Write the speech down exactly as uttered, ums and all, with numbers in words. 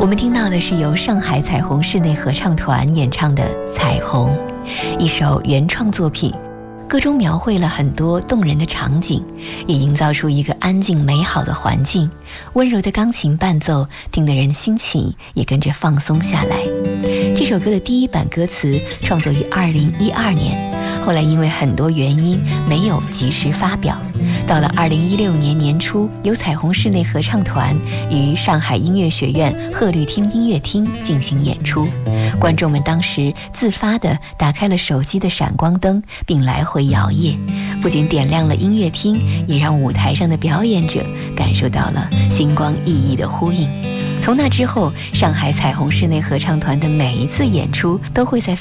我们听到的是由上海彩虹室内合唱团演唱的《彩虹》，一首原创作品，歌中描绘了很多动人的场景，也营造出一个安静美好的环境。温柔的钢琴伴奏听得人心情也跟着放松下来。这首歌的第一版歌词创作于二零一二年，后来因为很多原因没有及时发表。到了二零一六年年初，由彩虹室内合唱团于上海音乐学院鹤律厅音乐厅进行演出，观众们当时自发地打开了手机的闪光灯，并来回摇曳，不仅点亮了音乐厅，也让舞台上的表演者感受到了星光熠熠的呼应。从那之后，上海彩虹室内合唱团的每一次演出都会在